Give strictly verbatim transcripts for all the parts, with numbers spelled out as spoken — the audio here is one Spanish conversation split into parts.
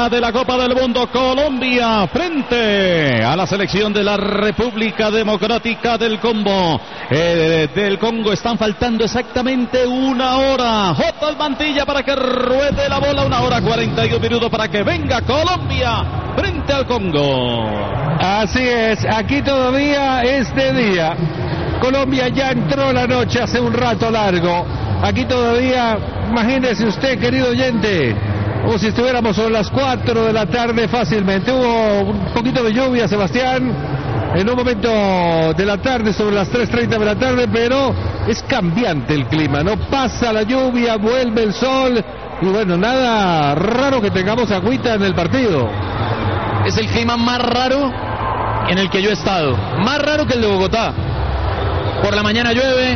de la Copa del Mundo. Colombia frente a la selección de la República Democrática del Congo. Eh, del Congo están faltando exactamente una hora. J. Mantilla para que ruede la bola. Una hora cuarenta y un minutos para que venga Colombia frente al Congo. Así es, aquí todavía es de día. Colombia ya entró la noche hace un rato largo. Aquí todavía, imagínese usted, querido oyente, como si estuviéramos sobre las cuatro de la tarde fácilmente. Hubo un poquito de lluvia, Sebastián, en un momento de la tarde, sobre las tres treinta de la tarde, pero es cambiante el clima, no pasa la lluvia, vuelve el sol, y bueno, nada raro que tengamos agüita en el partido. Es el clima más raro en el que yo he estado, más raro que el de Bogotá. Por la mañana llueve,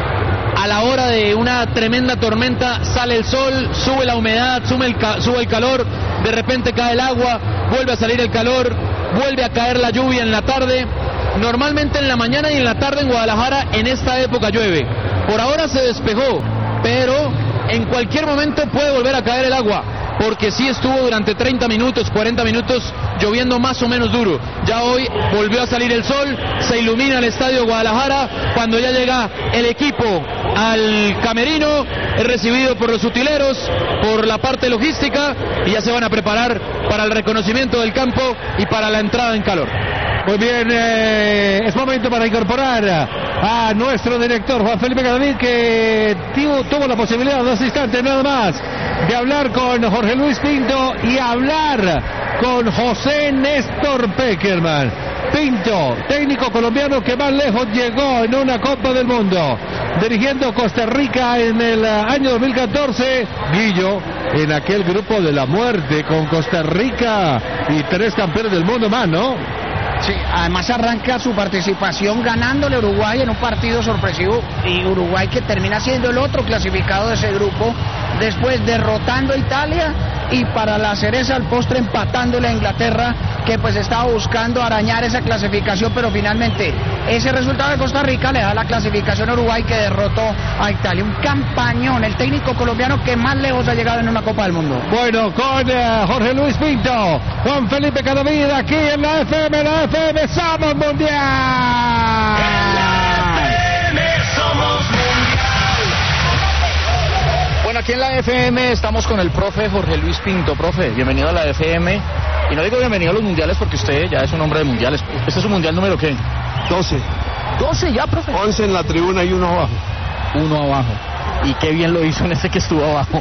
a la hora de una tremenda tormenta sale el sol, sube la humedad, sube el, ca- sube el calor, de repente cae el agua, vuelve a salir el calor, vuelve a caer la lluvia en la tarde. Normalmente en la mañana y en la tarde en Guadalajara en esta época llueve. Por ahora se despejó, pero en cualquier momento puede volver a caer el agua, porque sí estuvo durante treinta minutos, cuarenta minutos lloviendo más o menos duro. Ya hoy volvió a salir el sol, se ilumina el estadio de Guadalajara. Cuando ya llega el equipo al camerino, es recibido por los utileros, por la parte logística, y ya se van a preparar para el reconocimiento del campo y para la entrada en calor. Muy bien, eh, es momento para incorporar a nuestro director Juan Felipe Cadavid, que tuvo, tuvo la posibilidad en dos instantes nada más de hablar con Jorge Luis Pinto y hablar con José Néstor Pekerman. Pinto, técnico colombiano que más lejos llegó en una Copa del Mundo, dirigiendo Costa Rica en el año dos mil catorce, Guillo, en aquel grupo de la muerte con Costa Rica y tres campeones del mundo más, ¿no? Sí, además arranca su participación ganándole a Uruguay en un partido sorpresivo, y Uruguay que termina siendo el otro clasificado de ese grupo, después derrotando a Italia y para la cereza al postre empatándole a Inglaterra, que pues estaba buscando arañar esa clasificación, pero finalmente ese resultado de Costa Rica le da la clasificación a Uruguay, que derrotó a Italia. Un campañón, el técnico colombiano que más lejos ha llegado en una Copa del Mundo. Bueno, con uh, Jorge Luis Pinto, Juan Felipe Cadavid, aquí en la F M, la F M Somos Mundial. En la F M somos mundial. Bueno, aquí en la F M estamos con el profe Jorge Luis Pinto. Profe, bienvenido a la F M. Y no digo bienvenido a los mundiales porque usted ya es un hombre de mundiales. ¿Este es su mundial número qué? doce. doce ya, profe. once en la tribuna y uno abajo. Uno abajo. Y qué bien lo hizo en ese que estuvo abajo.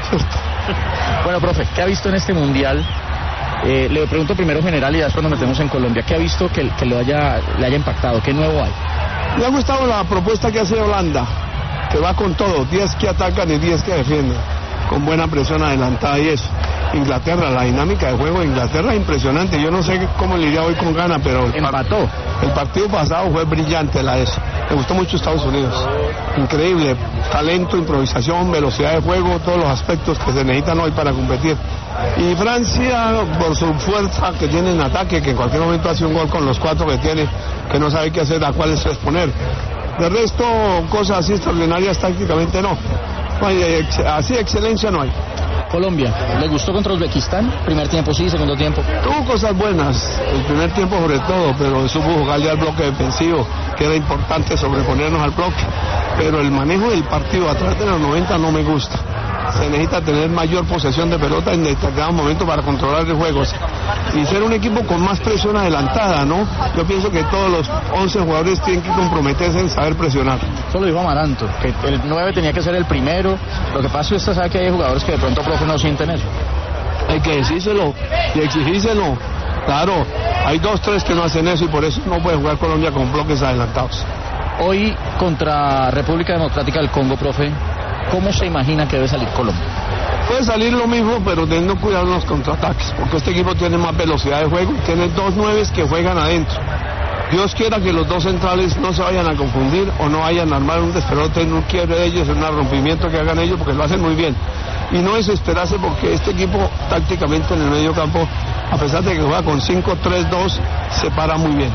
Bueno, profe, ¿qué ha visto en este mundial? Eh, le pregunto primero general y ya después nos metemos en Colombia. ¿Qué ha visto que, que lo haya, le haya impactado? ¿Qué nuevo hay? Me ha gustado la propuesta que hace Holanda, que va con todo, diez que atacan y diez que defienden, con buena presión adelantada y eso. Inglaterra, la dinámica de juego de Inglaterra es impresionante. Yo no sé cómo le iría hoy con Ghana, pero el, empató. El partido pasado fue brillante la eso. Me gustó mucho Estados Unidos. Increíble, talento, improvisación, velocidad de juego, todos los aspectos que se necesitan hoy para competir. Y Francia, por su fuerza que tiene en ataque, que en cualquier momento hace un gol con los cuatro que tiene, que no sabe qué hacer, a cuáles responder. De resto, cosas así extraordinarias tácticamente no. No hay, ex, así excelencia no hay. Colombia, ¿le gustó contra Uzbekistán? Primer tiempo sí, segundo tiempo. Tuvo cosas buenas, el primer tiempo sobre todo, pero supo jugarle al bloque defensivo, que era importante sobreponernos al bloque. Pero el manejo del partido a través de los noventa no me gusta. Se necesita tener mayor posesión de pelota en determinado momento para controlar el juego y ser un equipo con más presión adelantada, ¿no? Yo pienso que todos los once jugadores tienen que comprometerse en saber presionar. Eso lo dijo Amaranto, que el nueve tenía que ser el primero. Lo que pasa es que usted sabe que hay jugadores que de pronto, profe, no sienten eso. Hay que decírselo y exigírselo. Claro, hay dos, tres que no hacen eso y por eso no puede jugar Colombia con bloques adelantados. Hoy contra República Democrática del Congo, profe, ¿cómo se imagina que debe salir Colombia? Puede salir lo mismo, pero teniendo cuidado en los contraataques, porque este equipo tiene más velocidad de juego, tiene dos nueves que juegan adentro. Dios quiera que los dos centrales no se vayan a confundir o no vayan a armar un despelote en un quiebre de ellos, en un rompimiento que hagan ellos, porque lo hacen muy bien. Y no desesperarse porque este equipo tácticamente en el medio campo, a pesar de que juega con cinco tres dos, se para muy bien.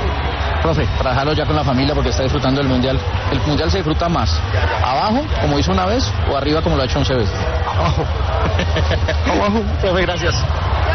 Profe, para dejarlo ya con la familia porque está disfrutando del mundial. ¿El mundial se disfruta más abajo, como hizo una vez, o arriba, como lo ha hecho once veces? Abajo. Abajo. Profe, gracias.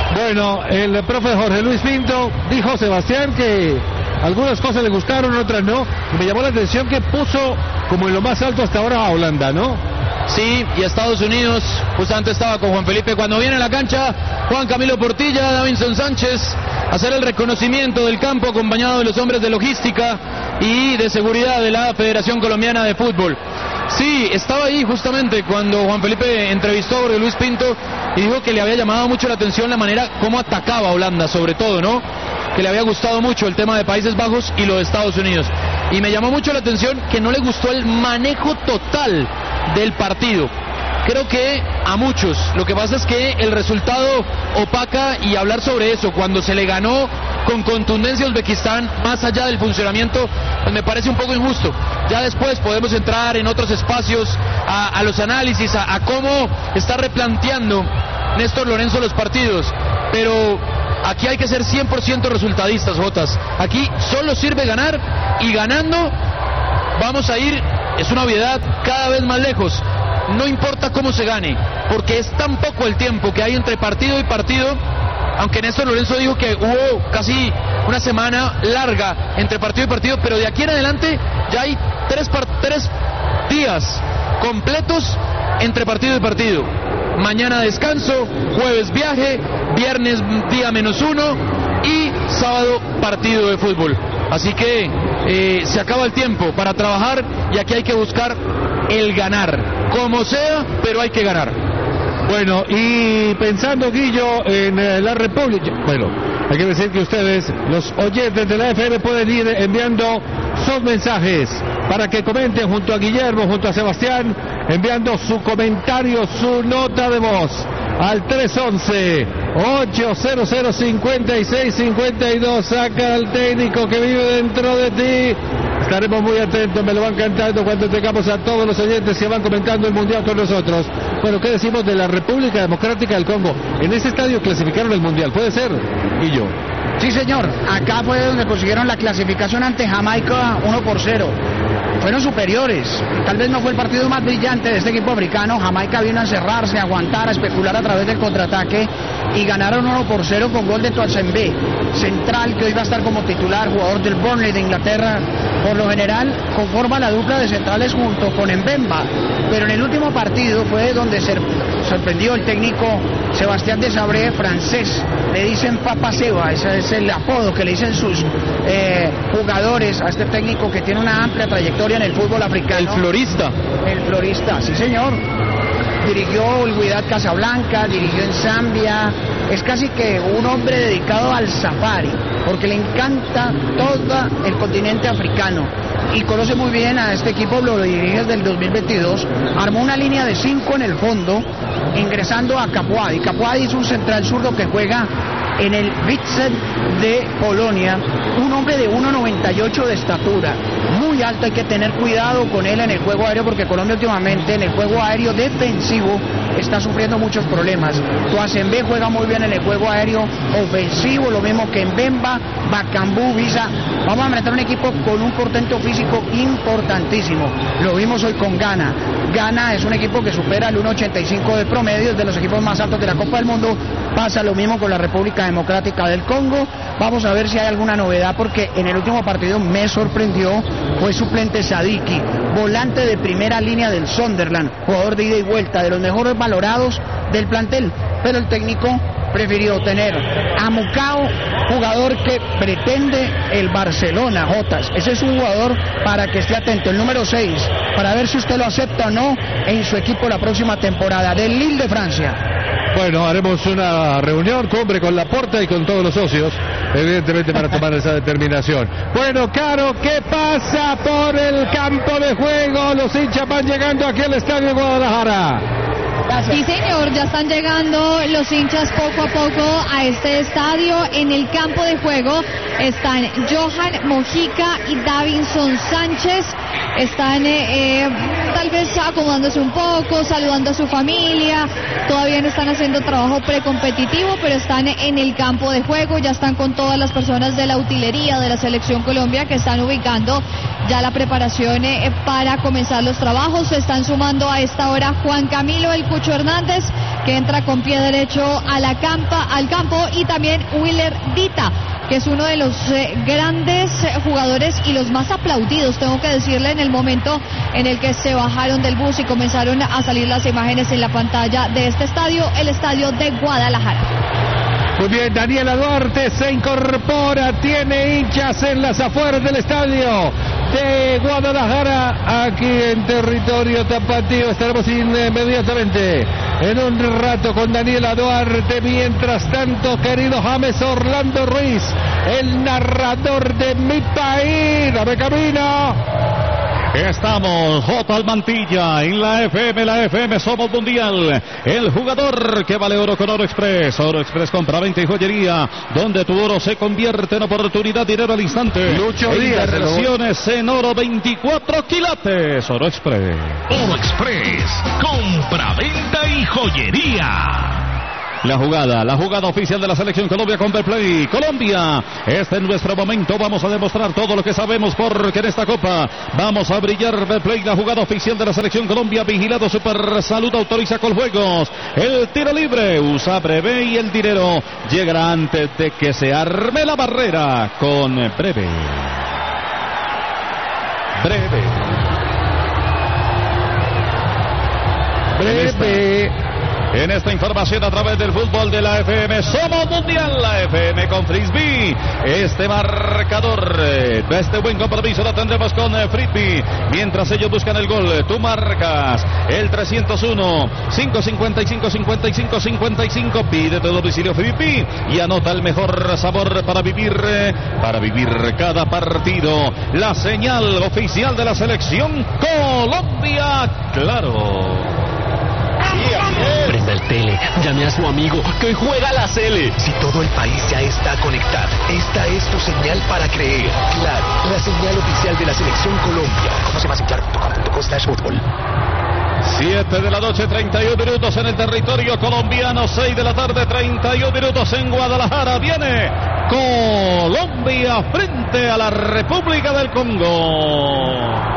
Bueno, el profe Jorge Luis Pinto dijo, Sebastián, que algunas cosas le gustaron, otras no. Me llamó la atención que puso como en lo más alto hasta ahora a Holanda, ¿no? Sí, y Estados Unidos, justamente estaba con Juan Felipe cuando viene a la cancha Juan Camilo Portilla, Davinson Sánchez, a hacer el reconocimiento del campo acompañado de los hombres de logística y de seguridad de la Federación Colombiana de Fútbol. Sí, estaba ahí justamente cuando Juan Felipe entrevistó a Jorge Luis Pinto y dijo que le había llamado mucho la atención la manera como atacaba a Holanda, sobre todo, ¿no? Que le había gustado mucho el tema de Países Bajos y lo de Estados Unidos. Y me llamó mucho la atención que no le gustó el manejo total del partido. Creo que a muchos. Lo que pasa es que el resultado opaca, y hablar sobre eso cuando se le ganó con contundencia a Uzbekistán, más allá del funcionamiento, pues me parece un poco injusto. Ya después podemos entrar en otros espacios a, a los análisis, a, a cómo está replanteando Néstor Lorenzo los partidos, pero aquí hay que ser cien por ciento resultadistas, Jotas. Aquí solo sirve ganar, y ganando vamos a ir, es una obviedad, cada vez más lejos. No importa cómo se gane, porque es tan poco el tiempo que hay entre partido y partido, aunque Néstor Lorenzo dijo que hubo casi una semana larga entre partido y partido, pero de aquí en adelante ya hay tres, par tres días completos entre partido y partido. Mañana descanso, jueves viaje, viernes día menos uno y sábado partido de fútbol. Así que eh, se acaba el tiempo para trabajar, y aquí hay que buscar el ganar, como sea, pero hay que ganar. Bueno, y pensando, Guillo, en eh, la República, bueno, hay que decir que ustedes, los oyentes de la F M, pueden ir enviando sus mensajes para que comenten junto a Guillermo, junto a Sebastián, enviando su comentario, su nota de voz al tres once, ochocientos cincuenta y seis cincuenta y dos. Saca al técnico que vive dentro de ti. Estaremos muy atentos, me lo van cantando cuando tengamos a todos los oyentes que van comentando el Mundial con nosotros. Bueno, ¿qué decimos de la República Democrática del Congo? En ese estadio clasificaron el Mundial, ¿puede ser, Guillo? Sí, señor. Acá fue donde consiguieron la clasificación ante Jamaica uno por cero. Fueron superiores. Tal vez no fue el partido más brillante de este equipo africano. Jamaica vino a encerrarse, a aguantar, a especular a través del contraataque, y ganaron uno por cero con gol de Toasembe, central, que hoy va a estar como titular, jugador del Burnley de Inglaterra. Por lo general conforma la dupla de centrales junto con Mbemba, pero en el último partido fue donde se sorprendió el técnico Sebastián Desabré, francés. Le dicen Papa Seba, ese es el apodo que le dicen sus eh, jugadores a este técnico que tiene una amplia trayectoria en el fútbol africano. El florista. El florista, sí señor. Dirigió el Wydad Casablanca, dirigió en Zambia. Es casi que un hombre dedicado al safari, porque le encanta todo el continente africano y conoce muy bien a este equipo. Lo dirige desde el dos mil veintidós. Armó una línea de cinco en el fondo, ingresando a Capuadi. Capuadi es un central zurdo que juega en el Widzew de Polonia, un hombre de uno noventa y ocho de estatura, muy alto. Hay que tener cuidado con él en el juego aéreo, porque Colombia últimamente en el juego aéreo defensivo está sufriendo muchos problemas. Toasembe juega muy bien en el juego aéreo ofensivo, lo mismo que Mbemba, Bakambu, Visa. Vamos a enfrentar un equipo con un portento físico importantísimo. Lo vimos hoy con Ghana. Ghana es un equipo que supera el uno ochenta y cinco de promedio, es de los equipos más altos de la Copa del Mundo. Pasa lo mismo con la República Democrática del Congo. Vamos a ver si hay alguna novedad, porque en el último partido me sorprendió, fue suplente Sadiki, volante de primera línea del Sunderland, jugador de ida y vuelta, de los mejores valorados del plantel, pero el técnico prefirió tener a Mucao, jugador que pretende el Barcelona, Jotas. Ese es un jugador para que esté atento, el número seis, para ver si usted lo acepta o no en su equipo la próxima temporada, del Lille de Francia. Bueno, haremos una reunión, cumbre con Laporta y con todos los socios, evidentemente, para tomar esa determinación. Bueno, Caro, ¿qué pasa por el campo de juego? Los hinchas van llegando aquí al Estadio Guadalajara. Sí, señor, ya están llegando los hinchas poco a poco a este estadio. En el campo de juego están Johan Mojica y Davinson Sánchez. Están eh, eh, tal vez acomodándose un poco, saludando a su familia. Todavía no están haciendo trabajo precompetitivo, pero están en el campo de juego. Ya están con todas las personas de la utilería de la Selección Colombia, que están ubicando ya la preparación eh, para comenzar los trabajos. Se están sumando a esta hora Juan Camilo El Cucho Hernández, que entra con pie derecho a la campa, al campo, y también Willer Dita, que es uno de los eh, grandes jugadores y los más aplaudidos, tengo que decirle, en el momento en el que se bajaron del bus y comenzaron a salir las imágenes en la pantalla de este estadio, el estadio de Guadalajara. Muy bien, Daniela Duarte se incorpora, tiene hinchas en las afueras del estadio de Guadalajara, aquí en territorio tapatío. Estaremos inmediatamente en un rato con Daniela Duarte. Mientras tanto, querido James Orlando Ruiz, el narrador de Mi País, dame camino. Estamos, J. Almantilla, en la F M, la F M Somos Mundial. El jugador que vale oro con Oro Express. Oro Express, compra-venta y joyería, donde tu oro se convierte en oportunidad, dinero al instante. Lucho Díaz, inversiones en oro, veinticuatro quilates. Oro Express. Oro Express, compra-venta y joyería. La jugada, la jugada oficial de la selección Colombia con Betplay. Colombia, este es nuestro momento. Vamos a demostrar todo lo que sabemos, porque en esta Copa vamos a brillar. Betplay, la jugada oficial de la selección Colombia. Vigilado Super Salud, autoriza Coljuegos. El tiro libre, usa Breve, y el dinero llegará antes de que se arme la barrera con Breve. Breve. Breve. En esta información a través del fútbol de la F M Somos Mundial, la F M con Frisbee. Este marcador, este buen compromiso lo tendremos con Frisbee. Mientras ellos buscan el gol, tú marcas el trescientos uno, cinco cincuenta y cinco, cincuenta y cinco, cincuenta y cinco. Pide tu domicilio Frisbee y anota el mejor sabor para vivir, para vivir cada partido. La señal oficial de la selección Colombia, claro. Prenda el tele, llame a su amigo que hoy juega la Sele. Si todo el país ya está conectado, esta es tu señal para creer. Claro, la señal oficial de la selección Colombia. Conoce más en claro punto com punto co slash fútbol. siete de la noche, treinta y uno minutos en el territorio colombiano. Seis de la tarde, treinta y uno minutos en Guadalajara. Viene Colombia frente a la República del Congo.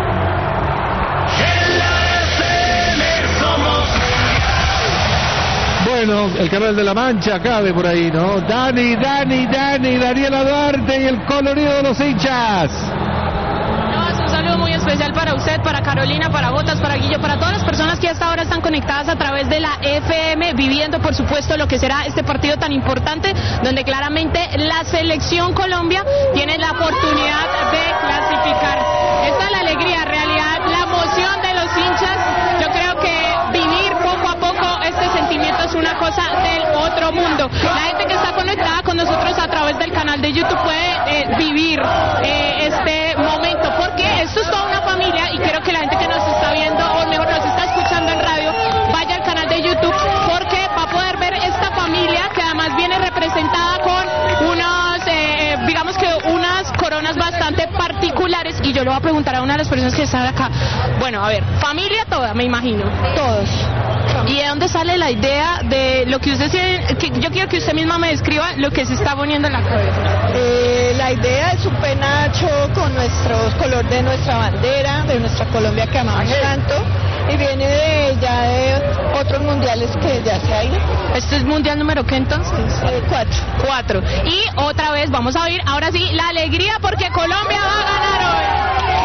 Bueno, el canal de la Mancha cabe por ahí, ¿no? Dani, Dani, Dani, Daniela Duarte y el colorido de los hinchas. Un saludo muy especial para usted, para Carolina, para Botas, para Guillo, para todas las personas que hasta ahora están conectadas a través de la F M, viviendo por supuesto lo que será este partido tan importante, donde claramente la selección Colombia tiene la oportunidad de clasificar. Esta es la alegría, en realidad, la emoción de los hinchas. Yo creo que vivir poco a poco este sentimiento es una cosa del otro mundo. La gente que está conectada con nosotros a través del canal de YouTube puede eh, vivir eh, este momento, porque esto es toda una familia, y creo que la gente que nos está viendo, o mejor nos está escuchando en radio, vaya al canal de YouTube, porque va a poder ver esta familia, que además viene representada con unos, eh, digamos que unas coronas bastante particulares, y yo le voy a preguntar a una de las personas que están acá. Bueno, a ver, familia toda, me imagino. Todos. ¿Y de dónde sale la idea de lo que usted tiene? Que yo quiero que usted misma me describa lo que se está poniendo en la cabeza. Eh, la idea es un penacho con nuestros color de nuestra bandera, de nuestra Colombia que amamos tanto, y viene de ya de otros mundiales que ya se ha ido. ¿Este es mundial número qué entonces? Eh, cuatro. Cuatro. Y otra vez vamos a oír, ahora sí, la alegría, porque Colombia va a ganar hoy.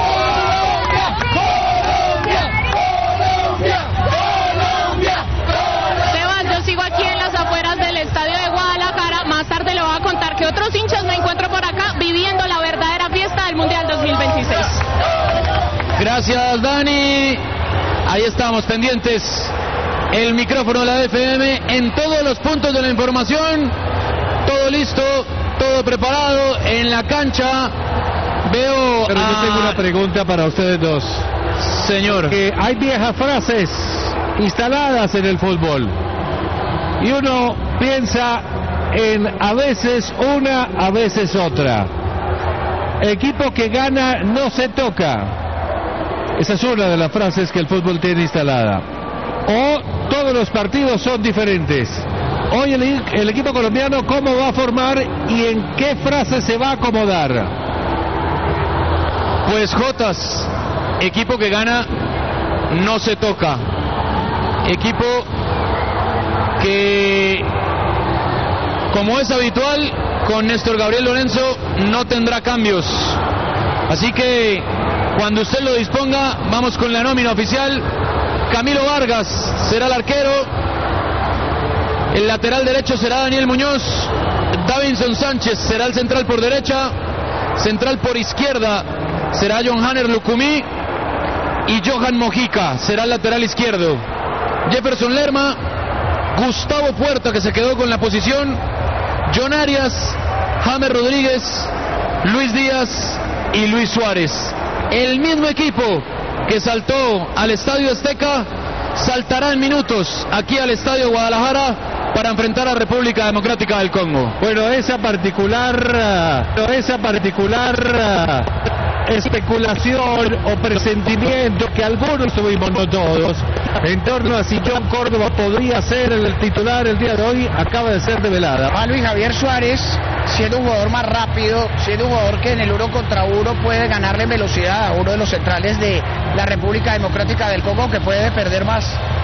Sigo aquí en las afueras del estadio de Guadalajara. Más tarde le voy a contar que otros hinchas me encuentro por acá viviendo la verdadera fiesta del Mundial dos mil veintiséis. Gracias, Dani. Ahí estamos pendientes. El micrófono de la F M en todos los puntos de la información. Todo listo, todo preparado en la cancha. Veo. Pero a... yo tengo una pregunta para ustedes dos. Señor. Que hay viejas frases instaladas en el fútbol. Y uno piensa en a veces una, a veces otra. Equipo que gana no se toca. Esa es una de las frases que el fútbol tiene instalada. O todos los partidos son diferentes. Hoy el, el equipo colombiano, ¿cómo va a formar y en qué frase se va a acomodar? Pues Jotas, equipo que gana no se toca. Equipo que, como es habitual, con Néstor Gabriel Lorenzo no tendrá cambios. Así que, cuando usted lo disponga, vamos con la nómina oficial. Camilo Vargas será el arquero. El lateral derecho será Daniel Muñoz. Davinson Sánchez será el central por derecha. Central por izquierda será John Hanner Lucumí. Y Johan Mojica será el lateral izquierdo. Jefferson Lerma, Gustavo Puerta, que se quedó con la posición, John Arias, James Rodríguez, Luis Díaz y Luis Suárez. El mismo equipo que saltó al Estadio Azteca saltará en minutos aquí al Estadio Guadalajara para enfrentar a República Democrática del Congo. Bueno, esa particular, esa particular especulación o presentimiento que algunos tuvimos, no todos, en torno a si John Córdoba podría ser el titular el día de hoy, acaba de ser revelada. A Luis Javier Suárez, siendo un jugador más rápido, siendo un jugador que en el uno contra uno puede ganarle velocidad a uno de los centrales de la República Democrática del Congo, que puede perder más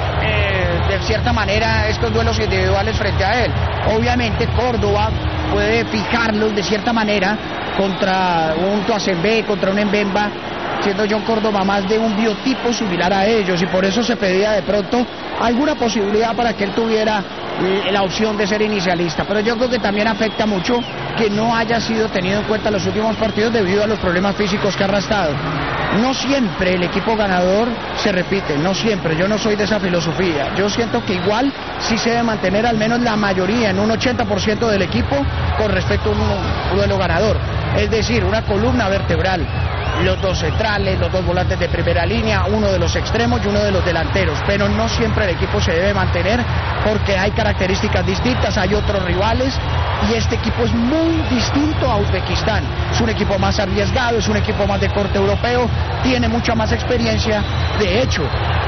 eh, de cierta manera estos duelos individuales frente a él. Obviamente Córdoba puede fijarlos de cierta manera contra un Toasembe, contra un Mbemba, siendo John Córdoba más de un biotipo similar a ellos, y por eso se pedía de pronto alguna posibilidad para que él tuviera la opción de ser inicialista. Pero yo creo que también afecta mucho que no haya sido tenido en cuenta en los últimos partidos debido a los problemas físicos que ha arrastrado. No siempre el equipo ganador se repite, no siempre, yo no soy de esa filosofía. Yo siento que igual sí se debe mantener al menos la mayoría, en un ochenta por ciento del equipo, con respecto a un duelo ganador. Es decir, una columna vertebral, los dos centrales, los dos volantes de primera línea, uno de los extremos y uno de los delanteros, pero no siempre el equipo se debe mantener porque hay características distintas, hay otros rivales y este equipo es muy distinto a Uzbekistán. Es un equipo más arriesgado, es un equipo más de corte europeo, tiene mucha más experiencia. De hecho,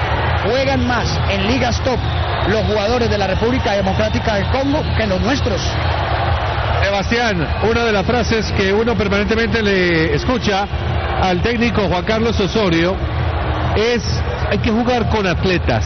juegan más en ligas top los jugadores de la República Democrática del Congo que los nuestros. Sebastián, una de las frases que uno permanentemente le escucha al técnico Juan Carlos Osorio es: hay que jugar con atletas.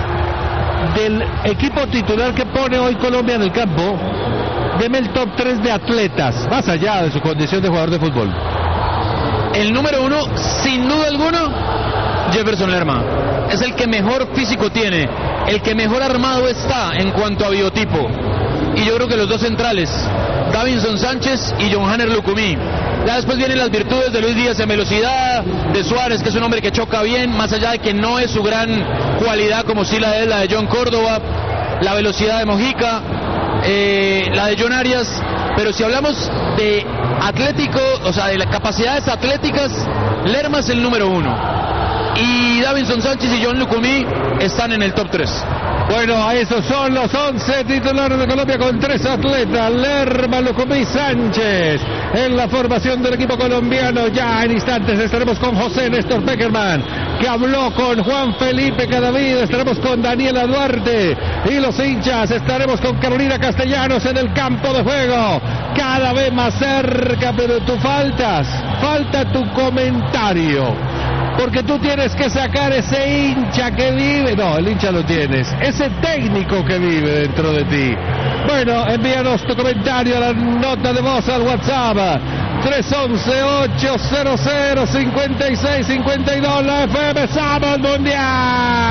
Del equipo titular que pone hoy Colombia en el campo, deme el top tres de atletas, más allá de su condición de jugador de fútbol. El número uno, sin duda alguna, Jefferson Lerma. Es el que mejor físico tiene, el que mejor armado está en cuanto a biotipo. Y yo creo que los dos centrales, Davinson Sánchez y John Hanner Lucumí. Ya después vienen las virtudes de Luis Díaz en velocidad, de Suárez, que es un hombre que choca bien, más allá de que no es su gran cualidad como sí la es la de John Córdoba, la velocidad de Mojica, eh, la de John Arias. Pero si hablamos de atlético, o sea, de las capacidades atléticas, Lerma es el número uno. Y Davinson Sánchez y John Lucumí están en el top tres. Bueno, esos son los once titulares de Colombia con tres atletas: Lerma, Lucumí, Sánchez. En la formación del equipo colombiano, ya en instantes estaremos con José Néstor Peckerman, que habló con Juan Felipe Cadavid. Estaremos con Daniela Duarte y los hinchas. Estaremos con Carolina Castellanos en el campo de juego, cada vez más cerca. Pero tú faltas, falta tu comentario, porque tú tienes que sacar ese hincha que vive. No, el hincha lo tienes, ese técnico que vive dentro de ti. Bueno, envíanos tu comentario a la nota de voz al WhatsApp tres once, ocho cero cero, cinco seis cinco dos. La F M Somos Mundial.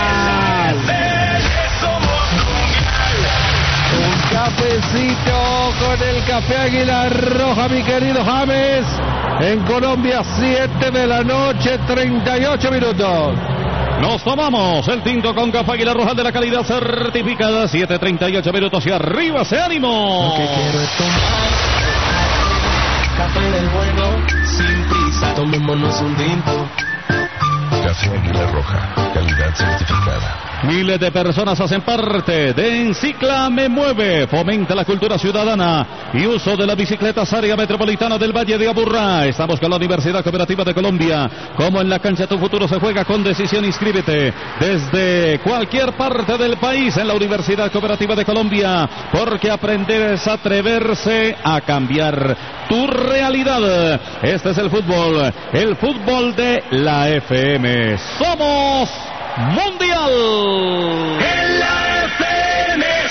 Un cafecito con el café Águila Roja, mi querido James. En Colombia, siete de la noche, treinta y ocho minutos. Nos tomamos el tinto con café Águila Roja de la calidad certificada. Siete treinta y ocho minutos y arriba ese ánimo. Lo que quiero es tomar café del bueno, sin prisa. Tomémonos un tinto. Café Águila Roja, calidad certificada. Miles de personas hacen parte de Encicla Me Mueve, fomenta la cultura ciudadana y uso de las bicicletas área metropolitana del Valle de Aburrá. Estamos con la Universidad Cooperativa de Colombia. Como en la cancha tu futuro se juega con decisión, inscríbete desde cualquier parte del país en la Universidad Cooperativa de Colombia, porque aprender es atreverse a cambiar tu realidad. Este es el fútbol, el fútbol de la F M. Somos Mundial. En la F M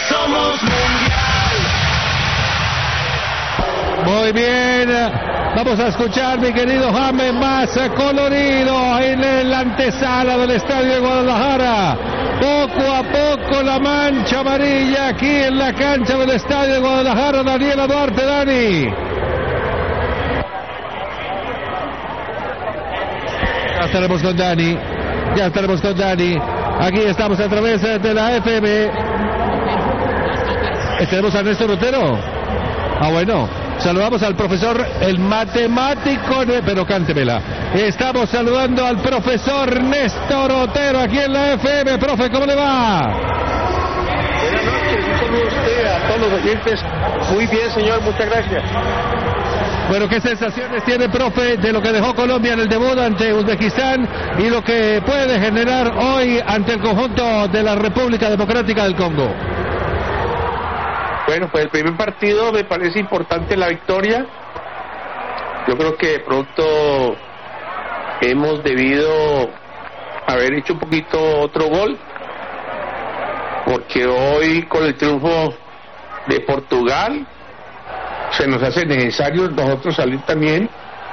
Muy bien, vamos a escuchar, mi querido James, más colorido en la antesala del estadio de Guadalajara. Poco a poco la mancha amarilla aquí en la cancha del estadio de Guadalajara. Daniela Duarte, Dani. Ya estaremos con Dani, ya estaremos con Dani. Aquí estamos a través de la F M. ¿Tenemos a Néstor Otero? Ah, bueno. Saludamos al profesor, el matemático, pero cántemela. Estamos saludando al profesor Néstor Otero aquí en la F M. Profe, ¿cómo le va? Buenas noches, un saludo a usted, a todos los oyentes. Muy bien, señor, muchas gracias. Bueno, ¿qué sensaciones tiene, profe, de lo que dejó Colombia en el debut ante Uzbekistán y lo que puede generar hoy ante el conjunto de la República Democrática del Congo? Bueno, pues el primer partido me parece importante la victoria. Yo creo que de pronto hemos debido haber hecho un poquito otro gol, porque hoy con el triunfo de Portugal se nos hace necesario nosotros salir también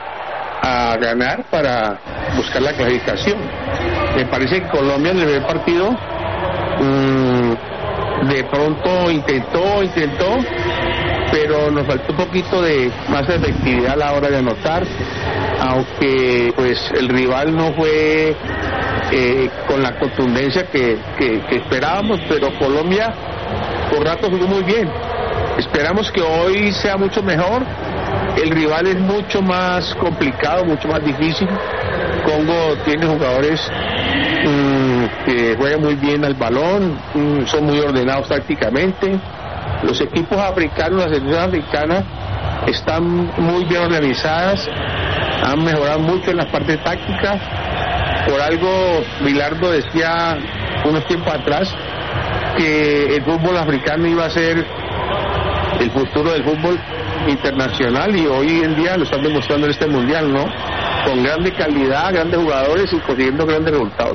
a ganar para buscar la clasificación. Me parece que Colombia en el primer partido mmm, de pronto intentó, intentó, pero nos faltó un poquito de más efectividad a la hora de anotar, aunque pues el rival no fue eh, con la contundencia que, que, que esperábamos, pero Colombia por rato jugó muy bien. Esperamos que hoy sea mucho mejor. El rival es mucho más complicado, mucho más difícil. Congo tiene jugadores mmm, que juegan muy bien al balón, mmm, son muy ordenados tácticamente. Los equipos africanos, las selecciones africanas están muy bien organizadas, han mejorado mucho en la parte táctica. Por algo Bilardo decía unos tiempos atrás que el fútbol africano iba a ser el futuro del fútbol internacional, y hoy en día lo están demostrando en este mundial, ¿no? Con grande calidad, grandes jugadores y consiguiendo grandes resultados.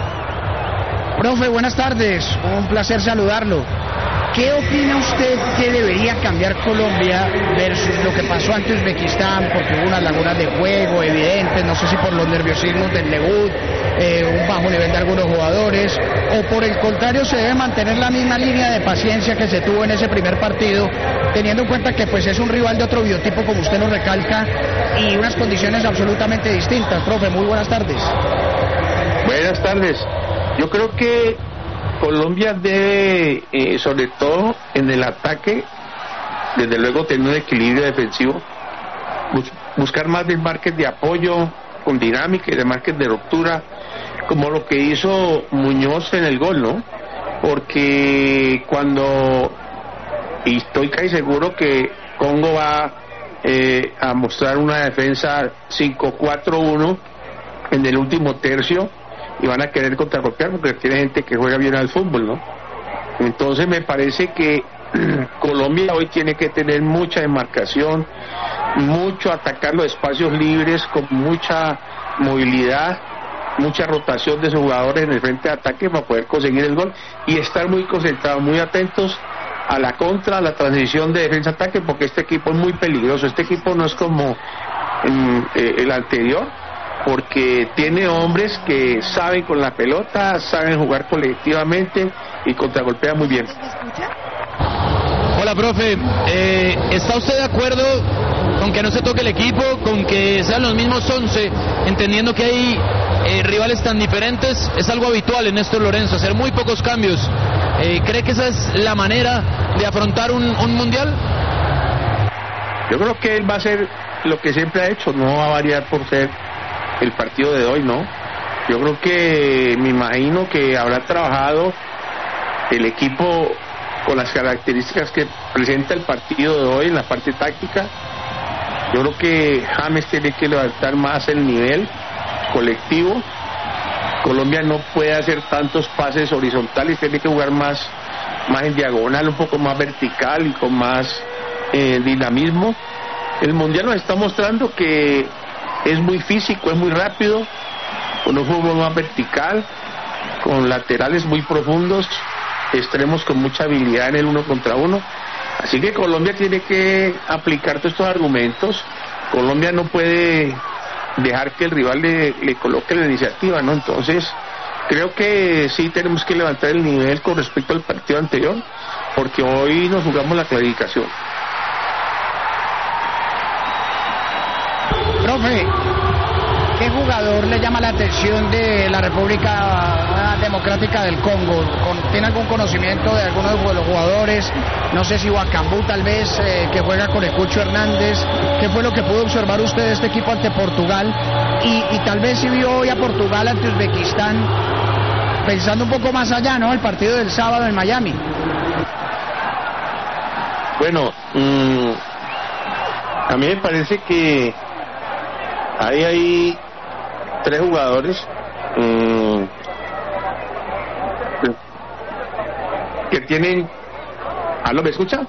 Profe, buenas tardes, un placer saludarlo. ¿Qué opina usted que debería cambiar Colombia versus lo que pasó ante Uzbekistán? Porque hubo unas lagunas de juego evidentes, no sé si por los nerviosismos del debut, eh, un bajo nivel de algunos jugadores, o por el contrario se debe mantener la misma línea de paciencia que se tuvo en ese primer partido, teniendo en cuenta que pues es un rival de otro biotipo, como usted nos recalca, y unas condiciones absolutamente distintas. Profe, muy buenas tardes. Buenas tardes. Yo creo que Colombia debe, eh, sobre todo en el ataque, desde luego tener un equilibrio defensivo, bus buscar más desmarques de apoyo con dinámica y desmarques de ruptura, como lo que hizo Muñoz en el gol, ¿no? Porque cuando, y estoy casi seguro que Congo va eh, a mostrar una defensa cinco cuatro uno en el último tercio, y van a querer contragolpear porque tiene gente que juega bien al fútbol, ¿no? Entonces me parece que Colombia hoy tiene que tener mucha demarcación, mucho atacar los espacios libres con mucha movilidad, mucha rotación de sus jugadores en el frente de ataque para poder conseguir el gol, y estar muy concentrados, muy atentos a la contra, a la transición de defensa-ataque, porque este equipo es muy peligroso. Este equipo no es como en, eh, el anterior, porque tiene hombres que saben con la pelota, saben jugar colectivamente y contragolpean muy bien. Hola, profe, eh, ¿está usted de acuerdo con que no se toque el equipo, con que sean los mismos once, entendiendo que hay eh, rivales tan diferentes? Es algo habitual en Néstor Lorenzo, hacer muy pocos cambios. Eh, ¿Cree que esa es la manera de afrontar un, un mundial? Yo creo que él va a hacer lo que siempre ha hecho, no va a variar por ser el partido de hoy, ¿no? Yo creo que, me imagino que habrá trabajado el equipo con las características que presenta el partido de hoy en la parte táctica. Yo creo que James tiene que levantar más el nivel colectivo. Colombia no puede hacer tantos pases horizontales, tiene que jugar más, más en diagonal, un poco más vertical y con más eh, dinamismo. El mundial nos está mostrando que es muy físico, es muy rápido, con un fútbol más vertical, con laterales muy profundos, extremos con mucha habilidad en el uno contra uno, Así que Colombia tiene que aplicar todos estos argumentos. Colombia no puede dejar que el rival le, le coloque la iniciativa, ¿no? Entonces, creo que sí tenemos que levantar el nivel con respecto al partido anterior, porque hoy nos jugamos la clasificación. Profe, ¿qué jugador le llama la atención de la República Democrática del Congo? ¿Tiene algún conocimiento de alguno de los jugadores? No sé si Huacambú tal vez, eh, que juega con el Cucho Hernández. ¿Qué fue lo que pudo observar usted de este equipo ante Portugal? Y, y tal vez si vio hoy a Portugal ante Uzbekistán, pensando un poco más allá, ¿no? El partido del sábado en Miami. Bueno, mmm, a mí me parece que ahí hay tres jugadores mmm, que tienen... ¿Aló, me escucha?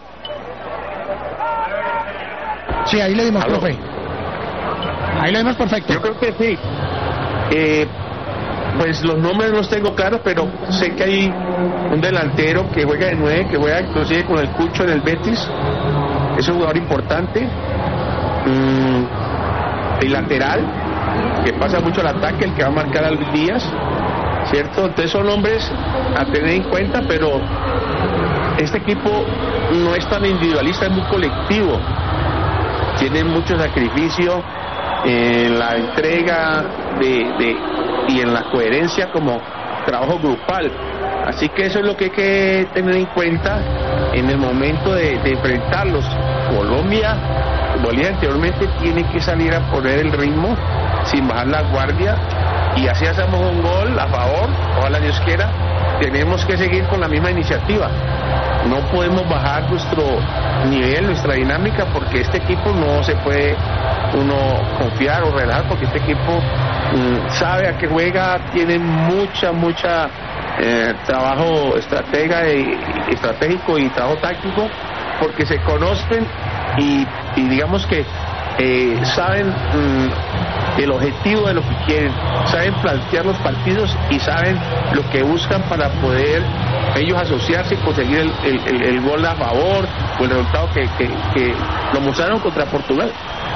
Sí, ahí le dimos, ¿Aló? profe. Ahí le dimos perfecto. Yo creo que sí. Eh, pues los nombres no los tengo claros, pero sé que hay un delantero que juega de nueve, que juega inclusive con el Cucho en el Betis. Es un jugador importante. Mm, el lateral, que pasa mucho al ataque, el que va a marcar a Luis Díaz, ¿cierto? Entonces son hombres a tener en cuenta, pero este equipo no es tan individualista, es muy colectivo. Tiene mucho sacrificio en la entrega de, de, y en la coherencia como trabajo grupal. Así que eso es lo que hay que tener en cuenta en el momento de, de enfrentarlos. Colombia, como dije anteriormente, tiene que salir a poner el ritmo sin bajar la guardia, y así hacemos un gol a favor, ojalá Dios quiera. Tenemos que seguir con la misma iniciativa. No podemos bajar nuestro nivel, nuestra dinámica, porque este equipo no se puede uno confiar o relajar, porque este equipo mmm, sabe a qué juega, tiene mucha, mucha eh, trabajo estratega y, estratégico y trabajo táctico, porque se conocen y, y digamos que eh, saben mmm, el objetivo de lo que quieren, saben plantear los partidos y saben lo que buscan para poder ellos asociarse y conseguir el, el, el, el gol a favor o el resultado que, que, que lo mostraron contra Portugal.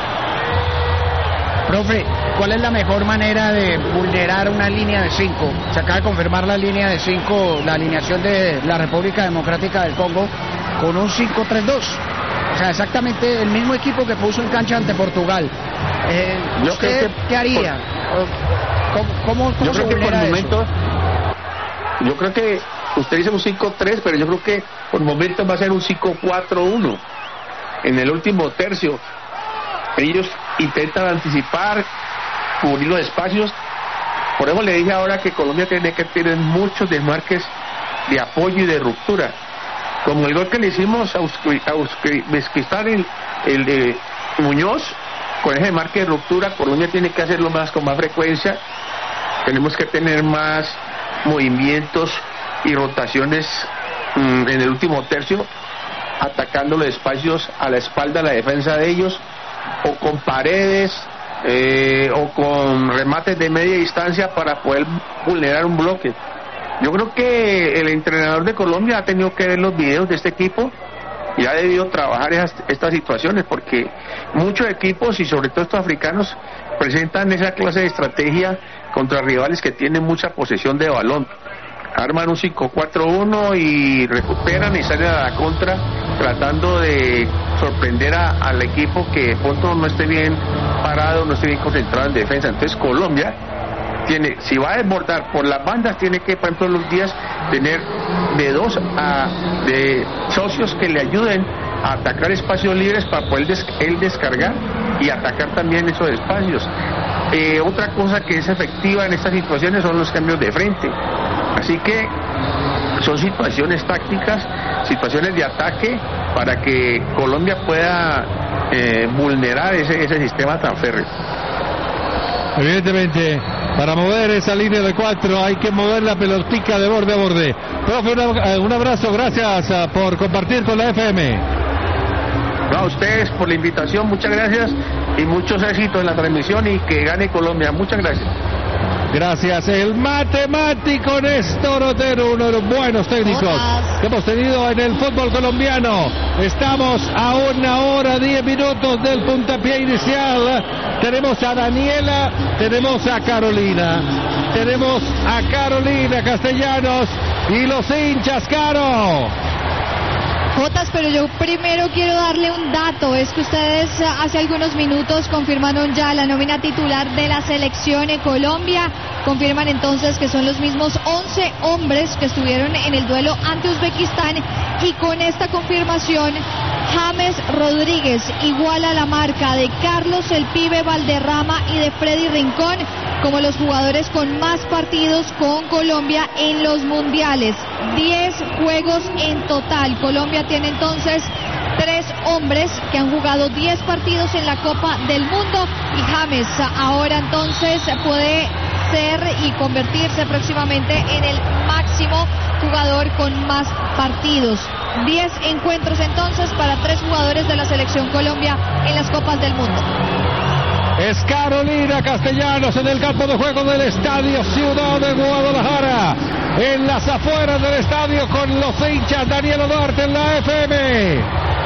Profe, ¿cuál es la mejor manera de vulnerar una línea de cinco? Se acaba de confirmar la línea de cinco, la alineación de la República Democrática del Congo con un cinco tres dos. O sea, exactamente el mismo equipo que puso en cancha ante Portugal. Eh, Yo ¿Usted creo que qué haría? Por, ¿Cómo, cómo, cómo yo se creo que por el vulnera momento, eso? yo creo que usted dice un cinco tres, pero yo creo que por el momento va a ser un cinco cuatro uno. En el último tercio, ellos intentan anticipar, cubrir los espacios. Por eso le dije ahora que Colombia tiene que tener muchos desmarques de apoyo y de ruptura. Como el gol que le hicimos a Uzbekistán, el, el de Muñoz, con ese marque de ruptura, Colombia tiene que hacerlo más con más frecuencia. Tenemos que tener más movimientos y rotaciones mmm, en el último tercio, atacando los espacios a la espalda de la defensa de ellos, o con paredes eh, o con remates de media distancia para poder vulnerar un bloque. Yo creo que el entrenador de Colombia ha tenido que ver los videos de este equipo y ha debido trabajar esas, estas situaciones, porque muchos equipos y sobre todo estos africanos presentan esa clase de estrategia contra rivales que tienen mucha posesión de balón. Arman un cinco cuatro uno y recuperan y salen a la contra tratando de sorprender a, al equipo que de pronto no esté bien parado, no esté bien concentrado en defensa. Entonces Colombia tiene, si va a desbordar por las bandas, tiene que, por ejemplo, los días tener de dos a de socios que le ayuden a atacar espacios libres para poder des, él descargar y atacar también esos espacios. Eh, otra cosa que es efectiva en estas situaciones son los cambios de frente. Así que son situaciones tácticas, situaciones de ataque para que Colombia pueda eh, vulnerar ese, ese sistema tan férreo. Evidentemente, para mover esa línea de cuatro hay que mover la pelotica de borde a borde. Profe, un abrazo, gracias por compartir con la F M. No, a ustedes por la invitación, muchas gracias y muchos éxitos en la transmisión y que gane Colombia. Muchas gracias. Gracias, el matemático Néstor Otero, uno de los buenos técnicos que hemos tenido en el fútbol colombiano. Estamos a una hora, diez minutos del puntapié inicial. Tenemos a Daniela, tenemos a Carolina, tenemos a Carolina Castellanos y los hinchas, Caro. Jotas, pero yo primero quiero darle un dato, es que ustedes hace algunos minutos confirmaron ya la nómina titular de la selección en Colombia, confirman entonces que son los mismos once hombres que estuvieron en el duelo ante Uzbekistán, y con esta confirmación James Rodríguez iguala la marca de Carlos el Pibe Valderrama y de Freddy Rincón como los jugadores con más partidos con Colombia en los mundiales. diez juegos en total. Colombia tiene entonces tres hombres que han jugado diez partidos en la Copa del Mundo, y James ahora entonces puede ser y convertirse próximamente en el máximo jugador con más partidos. diez encuentros entonces para tres jugadores de la selección Colombia en las Copas del Mundo. Es Carolina Castellanos en el campo de juego del Estadio Ciudad de Guadalajara. En las afueras del estadio con los hinchas, Daniela Duarte en la F M.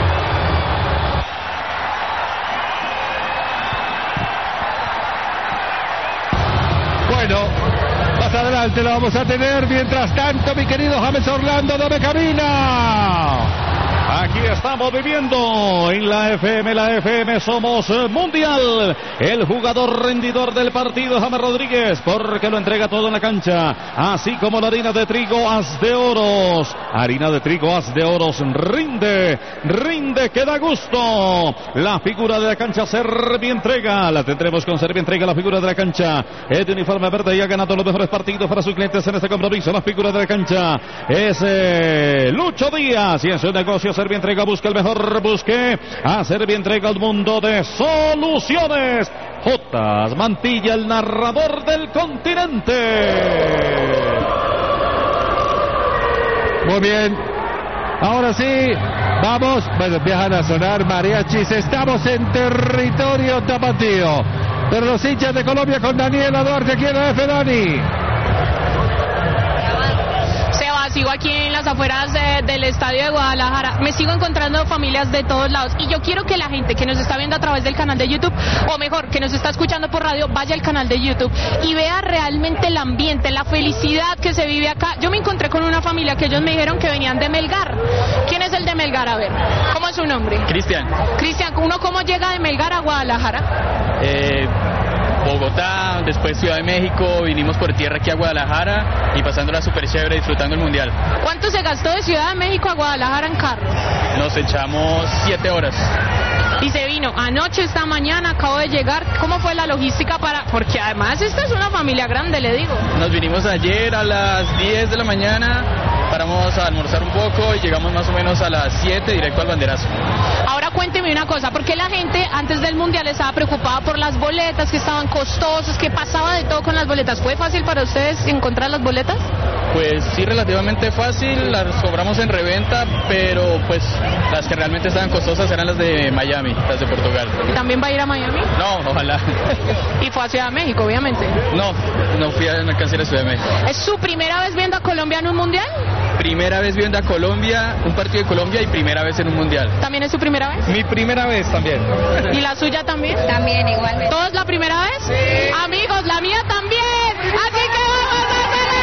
Bueno, más adelante lo vamos a tener. Mientras tanto, mi querido James Orlando, dame cabina. Aquí estamos viviendo en la F M, la F M somos mundial. El jugador rendidor del partido, James Rodríguez, porque lo entrega todo en la cancha, así como la harina de trigo haz de oros. Harina de trigo haz de oros rinde, rinde que da gusto. La figura de la cancha, Servientrega, la tendremos con Servientrega, la figura de la cancha es de uniforme verde y ha ganado los mejores partidos para sus clientes en este compromiso. La figura de la cancha es eh, Lucho Díaz, y en su negocio Servientrega busca el mejor, busque a Servientrega, el mundo de soluciones. Jotas Mantilla, el narrador del continente. Muy bien, ahora sí, vamos, bueno, empiezan a sonar mariachis, estamos en territorio tapatío, pero los hinchas de Colombia con Daniela Duarte aquí en la F, Dani. Sigo aquí en las afueras de, del estadio de Guadalajara, me sigo encontrando familias de todos lados, y yo quiero que la gente que nos está viendo a través del canal de YouTube, o mejor, que nos está escuchando por radio, vaya al canal de YouTube y vea realmente el ambiente, la felicidad que se vive acá. Yo me encontré con una familia que ellos me dijeron que venían de Melgar. ¿Quién es el de Melgar? A ver, ¿cómo es su nombre? Cristian. Cristian, ¿uno cómo llega de Melgar a Guadalajara? Eh... Bogotá, después Ciudad de México, vinimos por tierra aquí a Guadalajara y pasándola súper chévere, disfrutando el mundial. ¿Cuánto se gastó de Ciudad de México a Guadalajara en carro? Nos echamos siete horas. Y se vino anoche, esta mañana, acabo de llegar. ¿Cómo fue la logística para...? Porque además esta es una familia grande, le digo. Nos vinimos ayer a las diez de la mañana, paramos a almorzar un poco y llegamos más o menos a las siete directo al banderazo. Ahora cuénteme una cosa, ¿por qué la gente antes del mundial estaba preocupada por las boletas, que estaban costosas, que pasaba de todo con las boletas? ¿Fue fácil para ustedes encontrar las boletas? Pues sí, relativamente fácil, las cobramos en reventa, pero pues las que realmente estaban costosas eran las de Miami, las de Portugal. ¿Y también va a ir a Miami? No, ojalá. ¿Y fue a Ciudad de México, obviamente? No, no fui a, no alcancé a Ciudad de México. ¿Es su primera vez viendo a Colombia en un mundial? Primera vez viendo a Colombia, un partido de Colombia, y primera vez en un mundial. ¿También es su primera vez? Mi primera vez también. ¿Y la suya también? También, igualmente. ¿Todos la primera vez? Sí. Amigos, la mía también. Así que vamos a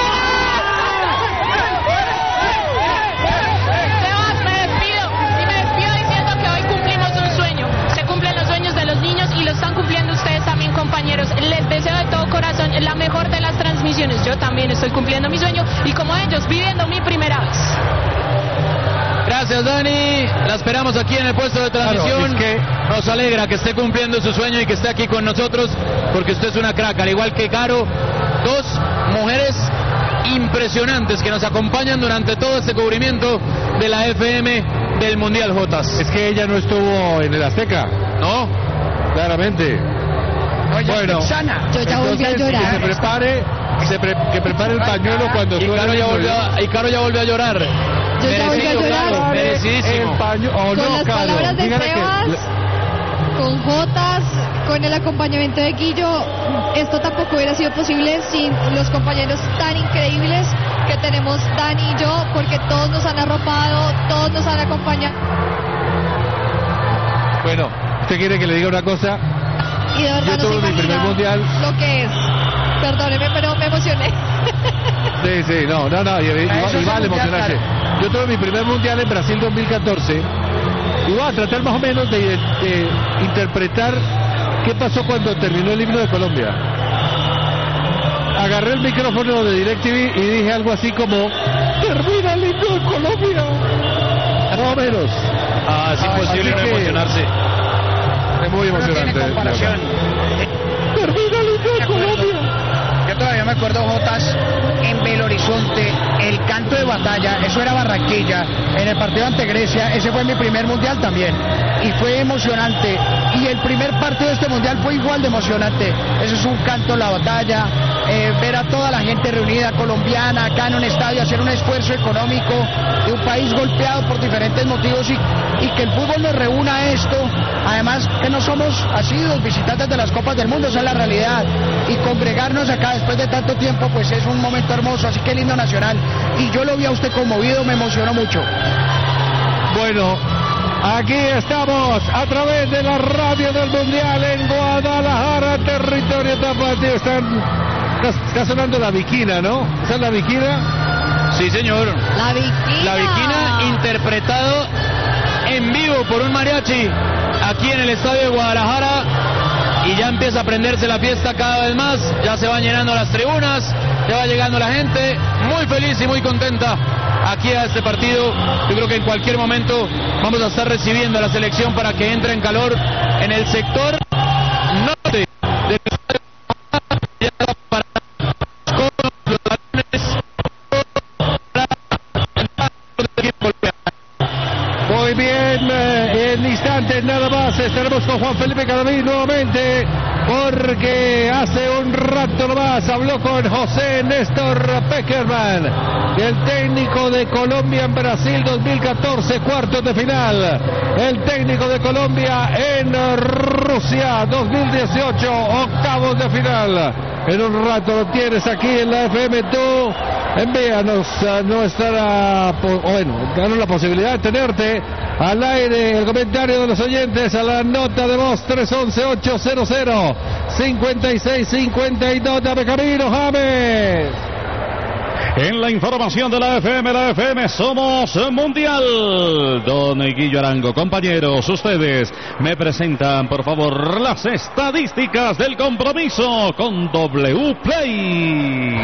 Sebas, me despido. Y me despido diciendo que hoy cumplimos un sueño. Se cumplen los sueños de los niños y lo están cumpliendo ustedes también, compañeros. Les deseo de todo corazón la mejor de las transmisiones. Yo también estoy cumpliendo mi sueño y como ellos, viviendo mi primera vez. Gracias, Dani. La esperamos aquí en el puesto de transmisión. Claro, es que nos alegra que esté cumpliendo su sueño y que esté aquí con nosotros, porque usted es una crack, al igual que Caro. Dos mujeres impresionantes que nos acompañan durante todo este cubrimiento de la F M del Mundial, Jotas. Es que ella no estuvo en el Azteca. No, claramente. Bueno, yo ya volví a entonces, llorar. que se prepare, se pre, que prepare el pañuelo cuando y Caro ya volvió a, y Caro ya volvió a llorar. Yo ya volví a Merecido, llorar. Caro, merecidísimo. El paño, oh, Con no, las Caro, palabras de dígale que Sebas. le- con Jotas, con el acompañamiento de Guillo, esto tampoco hubiera sido posible sin los compañeros tan increíbles que tenemos Dani y yo, porque todos nos han arropado, todos nos han acompañado. Bueno, ¿usted quiere que le diga una cosa? Y de verdad yo no tuve se mi primer mundial. Lo que es. Perdóneme, pero me emocioné. Sí, sí, no, no, no, y, y, y vale emocionarse. Yo tuve mi primer mundial en Brasil dos mil catorce y voy a tratar más o menos de, de interpretar qué pasó cuando terminó el himno de Colombia. Agarré el micrófono de DirecTV y dije algo así como: ¡termina el himno de Colombia! Más o menos. Ah, es imposible no emocionarse. Es muy emocionante. No tiene comparación. ¡Termina el himno de Colombia! Yo todavía me acuerdo, Jotas, en Belo Horizonte, el canto de batalla, eso era Barranquilla, en el partido ante Grecia, ese fue mi primer mundial también, y fue emocionante, y el primer partido de este mundial fue igual de emocionante, eso es un canto, la batalla, eh, ver a toda la gente reunida, colombiana, acá en un estadio, hacer un esfuerzo económico de un país golpeado por diferentes motivos, y, y que el fútbol nos reúna a esto, además que no somos asiduos visitantes de las Copas del Mundo, esa es la realidad, y congregarnos acá después de tanto tiempo, pues es un momento hermoso, así que el himno nacional, y yo lo vi a usted conmovido, me emocionó mucho. Bueno, aquí estamos a través de la radio del Mundial en Guadalajara, territorio tapatío. Están, está, está sonando la Viquina, ¿no? ¿Esa es la Viquina? Sí, señor. La Viquina. La Viquina interpretado en vivo por un mariachi aquí en el estadio de Guadalajara. Y ya empieza a prenderse la fiesta cada vez más, ya se van llenando las tribunas, ya va llegando la gente, muy feliz y muy contenta aquí a este partido. Yo creo que en cualquier momento vamos a estar recibiendo a la selección para que entre en calor en el sector norte del estadio para los balones. Muy bien, en instantes nada más estaremos con Juan Felipe Cadavid nuevamente, porque hace un rato nomás habló con José Néstor Pekerman, el técnico de Colombia en Brasil dos mil catorce, cuartos de final, el técnico de Colombia en Rusia dos mil dieciocho, octavos de final. En un rato lo tienes aquí en la F M. Tú envíanos a nuestra, bueno, danos la posibilidad de tenerte al aire, el comentario de los oyentes a la nota de voz tres once, ochocientos, cincuenta y seis cincuenta y dos. Dame camino, James. En la información de la F M, la F M Somos Mundial. Don Guillo Arango, compañeros, ustedes me presentan, por favor, las estadísticas del compromiso con W Play.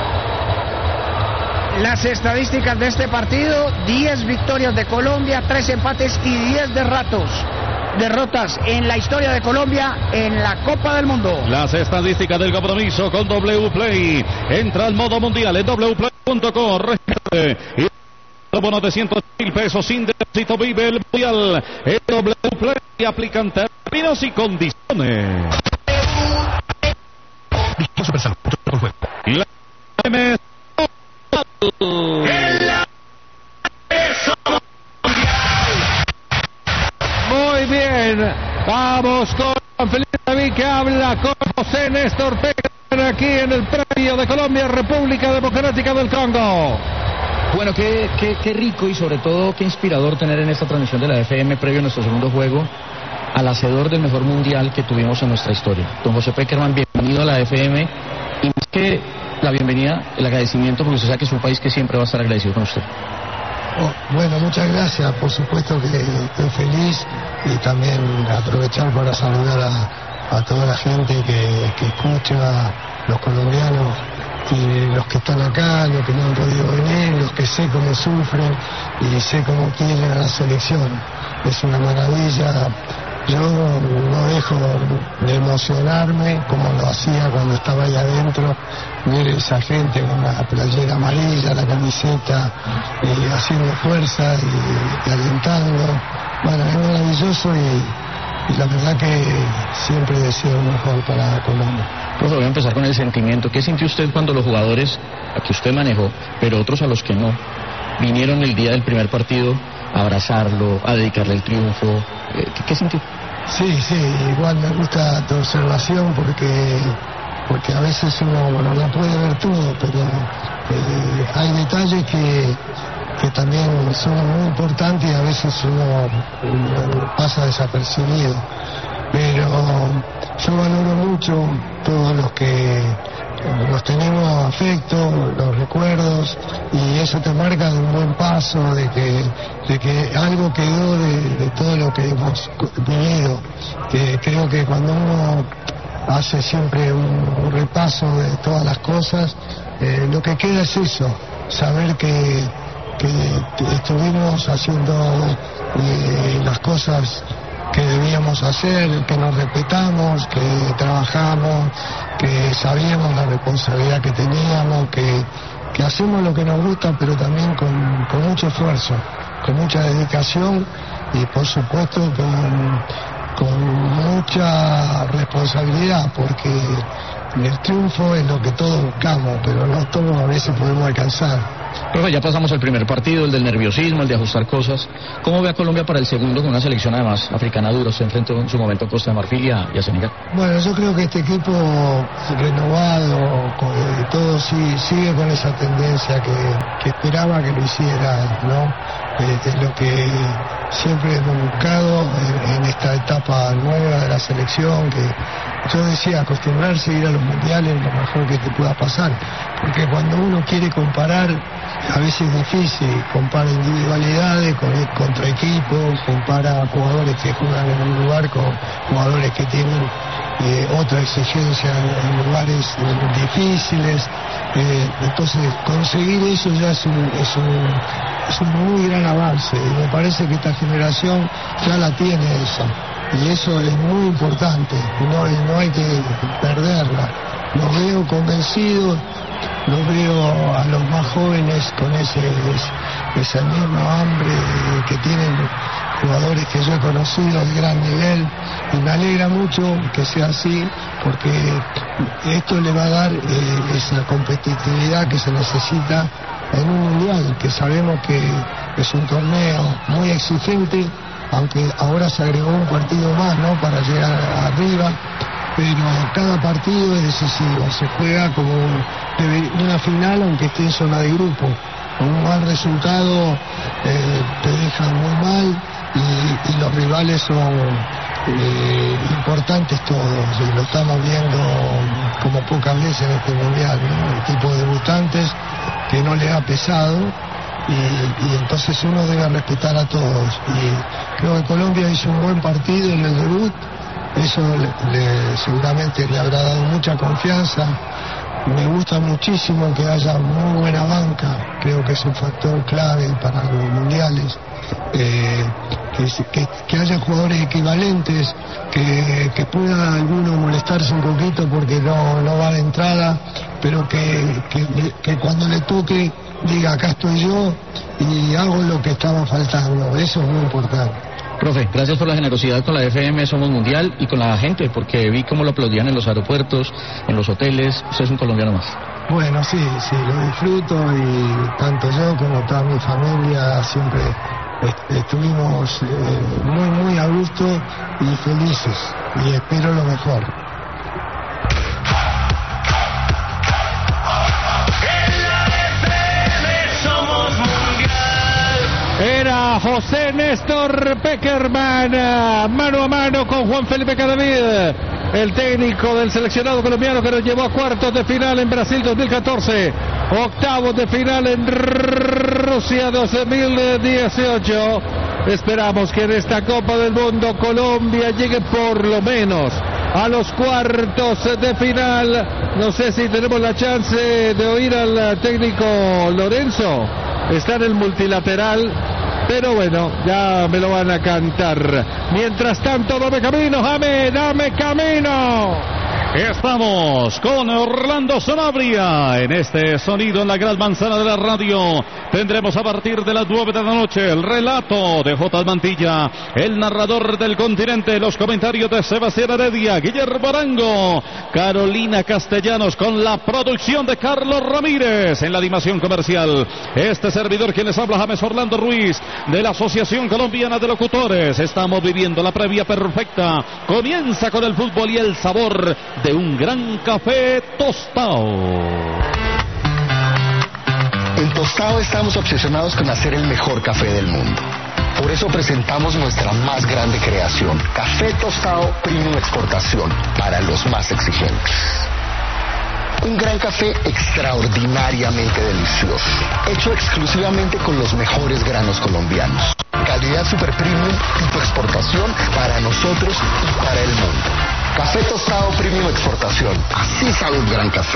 Las estadísticas de este partido: diez victorias de Colombia, tres empates y diez derrotas. Derrotas en la historia de Colombia en la Copa del Mundo. Las estadísticas del compromiso con W Play. Entra al modo mundial en w play punto com. Y bono de ciento mil pesos sin depósito. Vive el mundial en W Play. Aplican términos y condiciones. La M. Muy bien, vamos con Juan Felipe David, que habla con José Néstor Pekerman aquí en el predio de Colombia, República Democrática del Congo. Bueno, qué, qué, qué rico y sobre todo qué inspirador tener en esta transmisión de la F M previo a nuestro segundo juego al hacedor del mejor mundial que tuvimos en nuestra historia. Don José Pekerman, bienvenido a la F M, y más que la bienvenida, el agradecimiento, porque usted sabe que es un país que siempre va a estar agradecido con usted. Oh, bueno, muchas gracias, por supuesto que estoy feliz, y también aprovechar para saludar a, a toda la gente que, que escucha, los colombianos y los que están acá, los que no han podido venir, los que sé cómo sufren y sé cómo quieren a la selección. Es una maravilla. Yo no dejo de emocionarme como lo hacía cuando estaba ahí adentro, ver esa gente con la playera amarilla, la camiseta, y haciendo fuerza y, y alentando. Bueno, es maravilloso, y, y la verdad que siempre deseo lo mejor para Colombia. Profe, voy a empezar con el sentimiento. ¿Qué sintió usted cuando los jugadores a que usted manejó, pero otros a los que no, vinieron el día del primer partido a abrazarlo, a dedicarle el triunfo? ¿Qué, qué sintió? Sí, sí, igual me gusta tu observación porque porque a veces uno bueno, no puede ver todo, pero eh, hay detalles que, que también son muy importantes y a veces uno, uno pasa desapercibido. Pero yo valoro mucho todos los que los tenemos afecto, los recuerdos, y eso te marca de un buen paso, de que, de que algo quedó de, de todo lo que hemos vivido. Que creo que cuando uno hace siempre un, un repaso de todas las cosas, eh, lo que queda es eso, saber que, que estuvimos haciendo eh, las cosas que debíamos hacer, que nos respetamos, que trabajamos, que sabíamos la responsabilidad que teníamos, que, que hacemos lo que nos gusta, pero también con, con mucho esfuerzo, con mucha dedicación y por supuesto con, con mucha responsabilidad, porque el triunfo es lo que todos buscamos, pero no todos a veces podemos alcanzar. Profe, ya pasamos el primer partido, el del nerviosismo, el de ajustar cosas. ¿Cómo ve a Colombia para el segundo con una selección además africana dura? Se enfrentó en su momento a Costa de Marfil y a, y a Senegal. Bueno, yo creo que este equipo renovado, con, todo sí, sigue con esa tendencia que, que esperaba que lo hiciera, ¿no? Eh, es lo que siempre hemos buscado en, en esta etapa nueva de la selección, que yo decía, acostumbrarse a ir a los mundiales es lo mejor que te pueda pasar, porque cuando uno quiere comparar, a veces es difícil, compara individualidades con, contra equipos, compara jugadores que juegan en un lugar con jugadores que tienen eh, otra exigencia en, en lugares eh, difíciles, eh, entonces conseguir eso ya es un, es un, es un muy gran avance, y me parece que esta generación ya la tiene eso, y eso es muy importante, no, no hay que perderla. Los veo convencidos, los veo a los más jóvenes con ese, ese mismo hambre que tienen jugadores que yo he conocido de gran nivel, y me alegra mucho que sea así, porque esto le va a dar eh, esa competitividad que se necesita en un mundial, que sabemos que es un torneo muy exigente, aunque ahora se agregó un partido más, ¿no?, para llegar arriba, pero cada partido es decisivo, se juega como una final aunque esté en zona de grupo. Un mal resultado eh, te deja muy mal, y, y los rivales son eh, importantes todos, y lo estamos viendo como pocas veces en este mundial, ¿no? Equipos debutantes que no le ha pesado, y, y entonces uno debe respetar a todos, y creo que Colombia hizo un buen partido en el debut. Eso le, le, seguramente le habrá dado mucha confianza. Me gusta muchísimo que haya muy buena banca, creo que es un factor clave para los mundiales, eh, que, que, que haya jugadores equivalentes, que, que pueda alguno molestarse un poquito porque no, no va de entrada, pero que, que, que cuando le toque diga acá estoy yo y hago lo que estaba faltando. Eso es muy importante. Profe, gracias por la generosidad con la F M Somos Mundial y con la gente, porque vi cómo lo aplaudían en los aeropuertos, en los hoteles. Usted es un colombiano más. Bueno, sí, sí, lo disfruto, y tanto yo como toda mi familia siempre est estuvimos eh, muy, muy a gusto y felices, y espero lo mejor. Era José Néstor Peckerman, mano a mano con Juan Felipe Cadavid, el técnico del seleccionado colombiano que nos llevó a cuartos de final en Brasil dos mil catorce, octavos de final en Rusia dos mil dieciocho. Esperamos que en esta Copa del Mundo Colombia llegue por lo menos a los cuartos de final. No sé si tenemos la chance de oír al técnico Lorenzo. Está en el multilateral, pero bueno, ya me lo van a cantar. Mientras tanto, dame camino, Jame, dame camino. Estamos con Orlando Sanabria en este sonido en la gran manzana de la radio. Tendremos a partir de las nueve de la noche el relato de J. Mantilla, el narrador del continente, los comentarios de Sebastián Heredia, Guillermo Arango, Carolina Castellanos, con la producción de Carlos Ramírez en la animación comercial. Este servidor quien les habla, James Orlando Ruiz, de la Asociación Colombiana de Locutores. Estamos viviendo la previa perfecta. Comienza con el fútbol y el sabor de un gran café tostado. En Tostado estamos obsesionados con hacer el mejor café del mundo. Por eso presentamos nuestra más grande creación, Café Tostado Premium Exportación, para los más exigentes. Un gran café extraordinariamente delicioso, hecho exclusivamente con los mejores granos colombianos. Calidad super premium, tipo exportación, para nosotros y para el mundo. Café Tostado Premium Exportación, así sabe un gran café.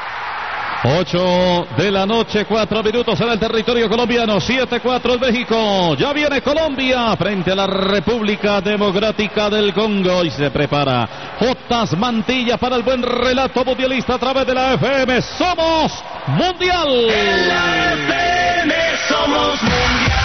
ocho de la noche, cuatro minutos en el territorio colombiano, siete cuatro en México. Ya viene Colombia frente a la República Democrática del Congo y se prepara J. Mantilla para el buen relato mundialista a través de la F M. ¡Somos Mundial! En la F M somos Mundial.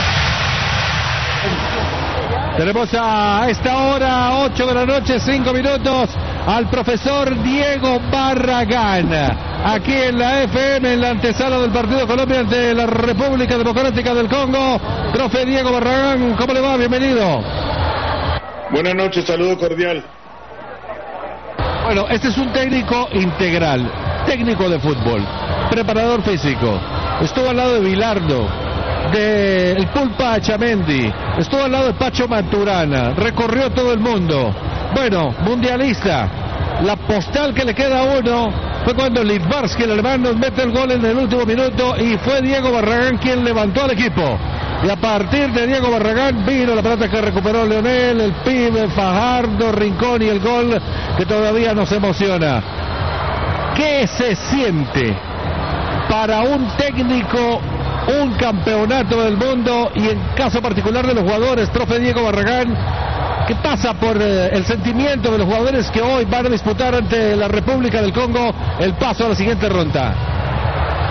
Tenemos a esta hora, ocho de la noche, cinco minutos, al profesor Diego Barragán, aquí en la F M, en la antesala del partido Colombia ante la República Democrática del Congo. Profe Diego Barragán, ¿cómo le va? Bienvenido. Buenas noches, saludo cordial. Bueno, este es un técnico integral, técnico de fútbol, preparador físico. Estuvo al lado de Bilardo, de el Pulpa Chamendi, estuvo al lado de Pacho Maturana, recorrió todo el mundo. Bueno, mundialista. La postal que le queda a uno fue cuando Litvarsky, el alemán, nos mete el gol en el último minuto y fue Diego Barragán quien levantó al equipo. Y a partir de Diego Barragán vino la pelota que recuperó Leonel, el pibe, Fajardo, Rincón y el gol que todavía nos emociona. ¿Qué se siente para un técnico un campeonato del mundo y en caso particular de los jugadores, profe Diego Barragán? ¿Qué pasa por eh, el sentimiento de los jugadores que hoy van a disputar ante la República del Congo el paso a la siguiente ronda?